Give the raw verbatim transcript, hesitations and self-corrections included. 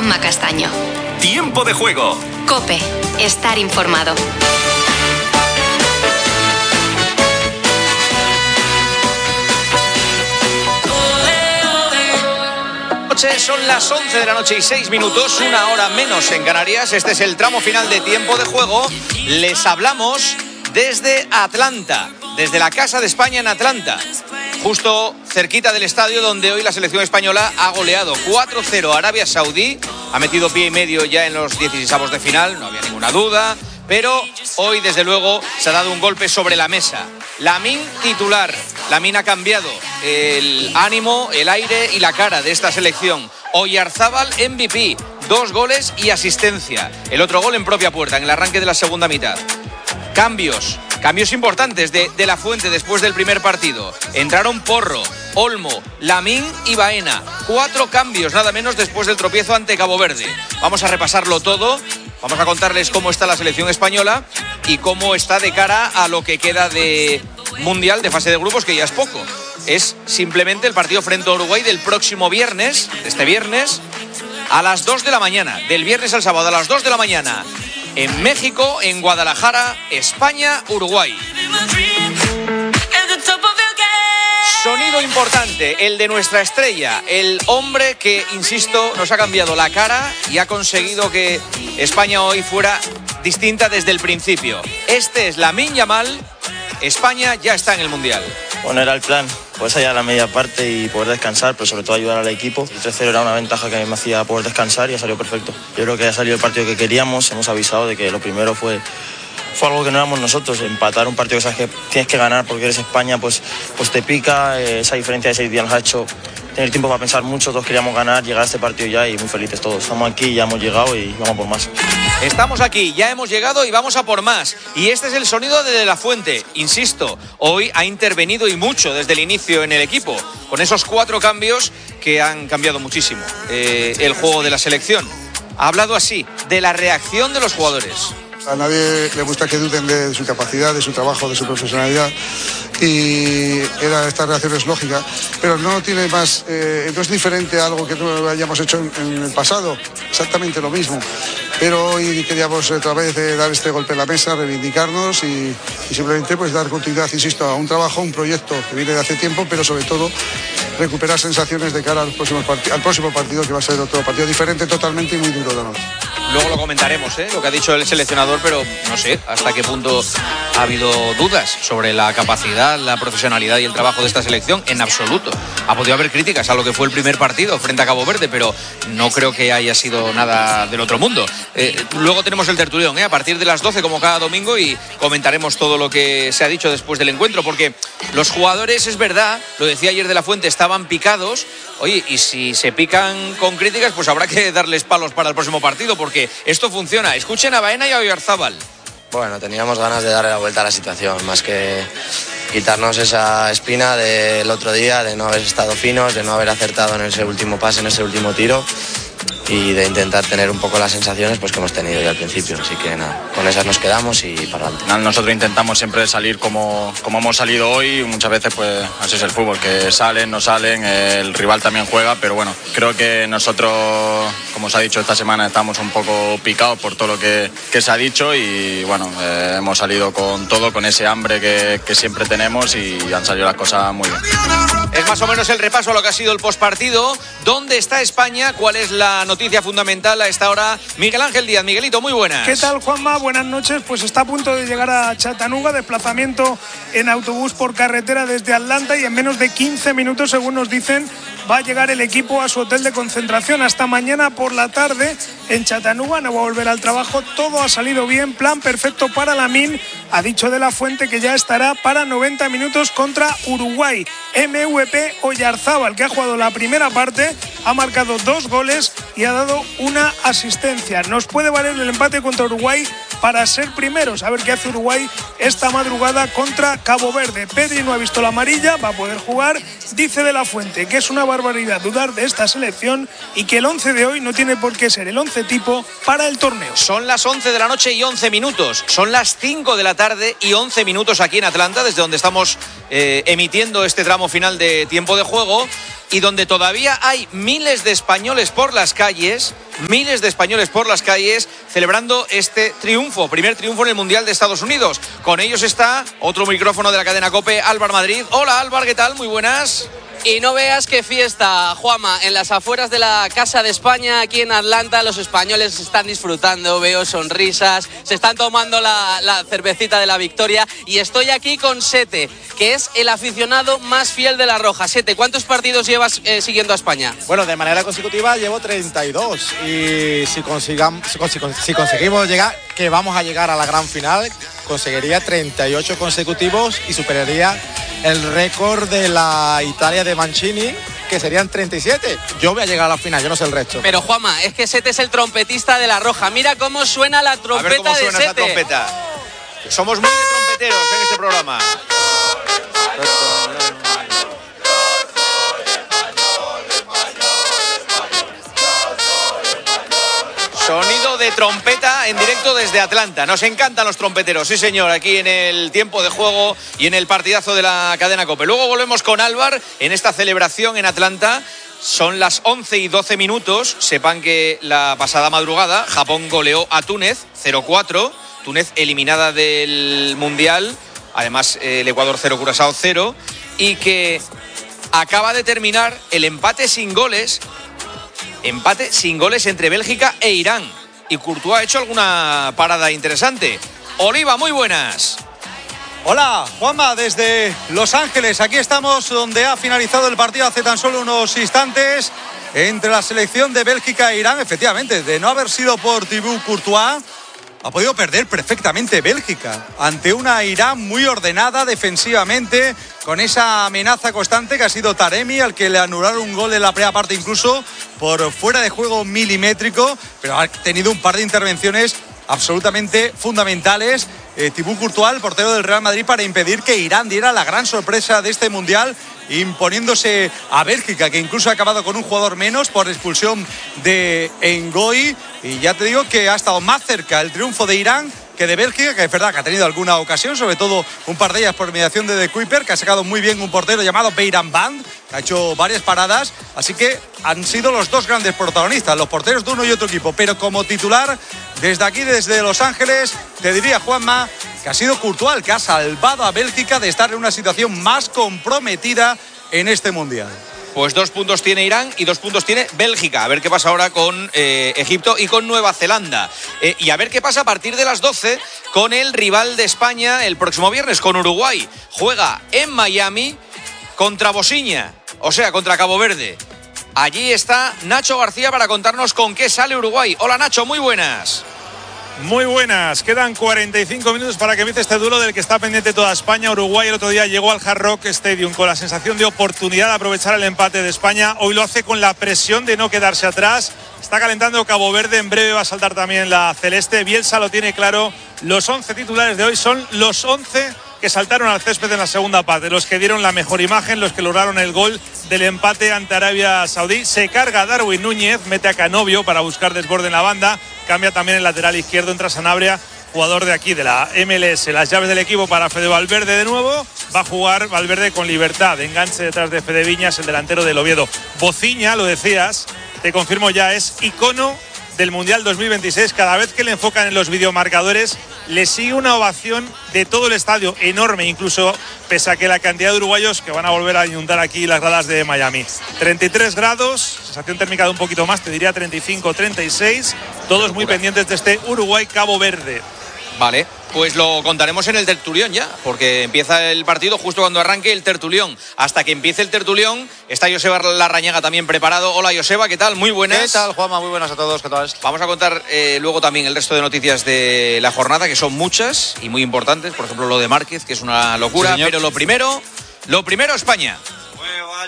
Juanma Castaño. Tiempo de juego. COPE. Estar informado. Son las once de la noche y seis minutos, una hora menos en Canarias. Este es el tramo final de Tiempo de Juego. Les hablamos desde Atlanta, desde la Casa de España en Atlanta, justo cerquita del estadio donde hoy la selección española ha goleado cuatro cero a Arabia Saudí. Ha metido pie y medio ya en los dieciseisavos de final, no había ninguna duda. Pero hoy, desde luego, se ha dado un golpe sobre la mesa. Lamine titular. Lamine ha cambiado el ánimo, el aire y la cara de esta selección. Oyarzábal M V P. Dos goles y asistencia. El otro gol en propia puerta, en el arranque de la segunda mitad. Cambios. Cambios importantes de, de La Fuente después del primer partido. Entraron Porro, Olmo, Lamine y Baena. Cuatro cambios, nada menos, después del tropiezo ante Cabo Verde. Vamos a repasarlo todo. Vamos a contarles cómo está la selección española y cómo está de cara a lo que queda de Mundial, de fase de grupos, que ya es poco. Es simplemente el partido frente a Uruguay del próximo viernes, de este viernes, a las dos de la mañana. Del viernes al sábado a las dos de la mañana. En México, en Guadalajara, España, Uruguay. Sonido importante, el de nuestra estrella, el hombre que, insisto, nos ha cambiado la cara y ha conseguido que España hoy fuera distinta desde el principio. Este es Lamine Yamal. España ya está en el Mundial. Bueno, era el plan, poder salir a la media parte y poder descansar, pero sobre todo ayudar al equipo. El tres cero era una ventaja que me hacía poder descansar y ha salido perfecto. Yo creo que ha salido el partido que queríamos, hemos avisado de que lo primero fue... Fue algo que no éramos nosotros, empatar un partido que sabes que tienes que ganar porque eres España, pues, pues te pica. Esa diferencia de seis días nos ha hecho tener tiempo para pensar mucho. Todos queríamos ganar, llegar a este partido ya y muy felices todos. Estamos aquí, ya hemos llegado y vamos por más. Estamos aquí, ya hemos llegado y vamos a por más. Y este es el sonido de De La Fuente. Insisto, hoy ha intervenido y mucho desde el inicio en el equipo, con esos cuatro cambios que han cambiado muchísimo eh, el juego de la selección. Ha hablado así de la reacción de los jugadores. A nadie le gusta que duden de su capacidad, de su trabajo, de su profesionalidad, y era, esta reacción es lógica, pero no tiene más, eh, no es diferente a algo que no hayamos hecho en, en el pasado, exactamente lo mismo. Pero hoy queríamos otra vez eh, dar este golpe en la mesa, reivindicarnos y, y simplemente pues dar continuidad, insisto, a un trabajo, un proyecto que viene de hace tiempo, pero sobre todo recuperar sensaciones de cara al próximo, part- al próximo partido, que va a ser otro partido diferente totalmente y muy duro de noche. Luego lo comentaremos, ¿eh? Lo que ha dicho el seleccionador, pero no sé hasta qué punto ha habido dudas sobre la capacidad, la profesionalidad y el trabajo de esta selección. En absoluto. Ha podido haber críticas a lo que fue el primer partido frente a Cabo Verde, pero no creo que haya sido nada del otro mundo. Eh, luego tenemos el tertulión, ¿eh? A partir de las doce, como cada domingo, y comentaremos todo lo que se ha dicho después del encuentro, porque los jugadores, es verdad, lo decía ayer De La Fuente, estaban picados. Oye, y si se pican con críticas, pues habrá que darles palos para el próximo partido, porque esto funciona. Escuchen a Baena y a Oyarzábal. Bueno, teníamos ganas de darle la vuelta a la situación, más que quitarnos esa espina del otro día, de no haber estado finos, de no haber acertado en ese último pase, en ese último tiro, y de intentar tener un poco las sensaciones pues que hemos tenido ya al principio. Así que nada, con esas nos quedamos y para adelante. Nosotros intentamos siempre salir como, como hemos salido hoy. Muchas veces pues así es el fútbol, que salen, no salen, el rival también juega, pero bueno, creo que nosotros, como os ha dicho esta semana, estamos un poco picados por todo lo que, que se ha dicho y bueno, eh, hemos salido con todo, con ese hambre que, que siempre tenemos y han salido las cosas muy bien. Es más o menos el repaso a lo que ha sido el postpartido. ¿Dónde está España? ¿Cuál es la noticia fundamental a esta hora? Miguel Ángel Díaz. Miguelito, muy buenas. ¿Qué tal, Juanma? Buenas noches. Pues está a punto de llegar a Chattanooga, desplazamiento en autobús por carretera desde Atlanta, y en menos de quince minutos, según nos dicen, va a llegar el equipo a su hotel de concentración. Hasta mañana por la tarde en Chattanooga, no va a volver al trabajo. Todo ha salido bien, plan perfecto para Lamine. Ha dicho De La Fuente que ya estará para noventa minutos contra Uruguay. M V P Oyarzábal, que ha jugado la primera parte, ha marcado dos goles y ha dado una asistencia. Nos puede valer el empate contra Uruguay para ser primeros. A ver qué hace Uruguay esta madrugada contra Cabo Verde. Pedri no ha visto la amarilla, va a poder jugar. Dice De La Fuente que es una barbaridad dudar de esta selección y que el once de hoy no tiene por qué ser el once tipo para el torneo. Son las once de la noche y once minutos. Son las cinco de la tarde y once minutos aquí en Atlanta, desde donde estamos eh, emitiendo este tramo final de Tiempo de Juego. y donde todavía hay miles de españoles por las calles, miles de españoles por las calles celebrando este triunfo, primer triunfo en el Mundial de Estados Unidos. Con ellos está otro micrófono de la cadena COPE, Álvaro Madrid. Hola Álvaro, ¿qué tal? Muy buenas. Y no veas qué fiesta, Juanma, en las afueras de la Casa de España, aquí en Atlanta, los españoles están disfrutando, veo sonrisas, se están tomando la, la cervecita de la victoria, y estoy aquí con Sete, que es el aficionado más fiel de la Roja. Sete, ¿cuántos partidos llevas eh, siguiendo a España? Bueno, de manera consecutiva llevo treinta y dos, y si, consigamos, si, si conseguimos llegar, que vamos a llegar a la gran final, conseguiría treinta y ocho consecutivos y superaría el récord de la Italia de Mancini, que serían treinta y siete. Yo voy a llegar a la final, yo no sé el resto. Pero Juanma, es que Sete es el trompetista de la Roja. Mira cómo suena la trompeta a ver cómo de suena Sete. Esa trompeta. Somos muy de trompeteros en este programa. Sonido de trompeta en directo desde Atlanta. Nos encantan los trompeteros, sí señor, aquí en el tiempo de juego y en el partidazo de la cadena COPE. Luego volvemos con Álvaro en esta celebración en Atlanta. Son las once y doce minutos. Sepan que la pasada madrugada Japón goleó a Túnez cero cuatro. Túnez eliminada del Mundial. Además el Ecuador cero, Curazao cero. Y que acaba de terminar el empate sin goles. Empate sin goles entre Bélgica e Irán. Y Courtois ha hecho alguna parada interesante. Oliva, muy buenas. Hola, Juanma, desde Los Ángeles. Aquí estamos donde ha finalizado el partido hace tan solo unos instantes entre la selección de Bélgica e Irán. Efectivamente, de no haber sido por Thibaut Courtois, ha podido perder perfectamente Bélgica ante una Irán muy ordenada defensivamente, con esa amenaza constante que ha sido Taremi, al que le anularon un gol en la primera parte incluso por fuera de juego milimétrico, pero ha tenido un par de intervenciones absolutamente fundamentales. Eh, Thibaut Courtois, el portero del Real Madrid, para impedir que Irán diera la gran sorpresa de este Mundial, imponiéndose a Bélgica, que incluso ha acabado con un jugador menos por expulsión de Ngoy. Y ya te digo que ha estado más cerca el triunfo de Irán que de Bélgica, que es verdad que ha tenido alguna ocasión, sobre todo un par de ellas por mediación de De Kuyper, que ha sacado muy bien un portero llamado Beiran Band, que ha hecho varias paradas. Así que han sido los dos grandes protagonistas, los porteros de uno y otro equipo. Pero como titular, desde aquí, desde Los Ángeles, te diría, Juanma, que ha sido Courtois el que ha salvado a Bélgica de estar en una situación más comprometida en este Mundial. Pues dos puntos tiene Irán y dos puntos tiene Bélgica. A ver qué pasa ahora con eh, Egipto y con Nueva Zelanda. Eh, y a ver qué pasa a partir de las doce con el rival de España el próximo viernes, con Uruguay. Juega en Miami contra Bosnia, o sea, contra Cabo Verde. Allí está Nacho García para contarnos con qué sale Uruguay. Hola Nacho, muy buenas. Muy buenas, quedan cuarenta y cinco minutos para que empiece este duelo del que está pendiente toda España. Uruguay el otro día llegó al Hard Rock Stadium con la sensación de oportunidad de aprovechar el empate de España. Hoy lo hace con la presión de no quedarse atrás. Está calentando Cabo Verde, en breve va a saltar también la celeste. Bielsa lo tiene claro, los once titulares de hoy son los once que saltaron al césped en la segunda parte, los que dieron la mejor imagen, los que lograron el gol del empate ante Arabia Saudí. Se carga Darwin Núñez, mete a Canovio para buscar desborde en la banda, cambia también el lateral izquierdo, entra Sanabria, jugador de aquí de la M L S. Las llaves del equipo para Fede Valverde de nuevo, va a jugar Valverde con libertad, enganche detrás de Fede Viñas, el delantero del Oviedo. Bociña, lo decías, te confirmo ya, es icono del Mundial dos mil veintiséis. Cada vez que le enfocan en los videomarcadores le sigue una ovación de todo el estadio enorme, incluso pese a que la cantidad de uruguayos que van a volver a inundar aquí las gradas de Miami. treinta y tres grados, sensación térmica de un poquito más, te diría treinta y cinco, treinta y seis, todos muy pendientes de este Uruguay-Cabo Verde. Vale, pues lo contaremos en el tertulión ya, porque empieza el partido justo cuando arranque el tertulión. Hasta que empiece el tertulión está Joseba Larrañaga también preparado. Hola Joseba, ¿qué tal? Muy buenas. ¿Qué tal, Juanma? Muy buenas a todos, ¿qué tal? Vamos a contar eh, luego también el resto de noticias de la jornada, que son muchas y muy importantes. Por ejemplo, lo de Márquez, que es una locura. Sí, pero lo primero, lo primero España.